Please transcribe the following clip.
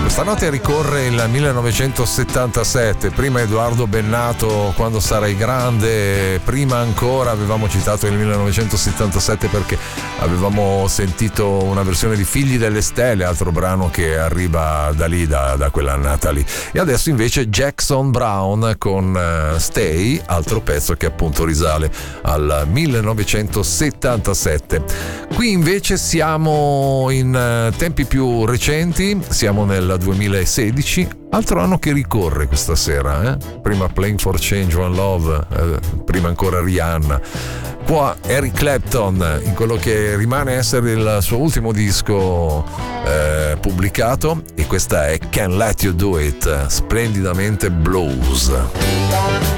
Questa notte ricorre il 1977, prima Edoardo Bennato, Quando sarai grande, prima ancora avevamo citato il 1977 perché avevamo sentito una versione di Figli delle Stelle, altro brano che arriva da lì, da quell'annata lì. E adesso invece Jackson Browne con Stay, altro pezzo che appunto risale al 1977. Qui invece siamo in tempi più recenti, siamo nel 2016, altro anno che ricorre questa sera, prima Playing for Change, One Love, prima ancora Rihanna, qua Eric Clapton in quello che rimane essere il suo ultimo disco pubblicato, e questa è Can't Let You Do It, splendidamente blues.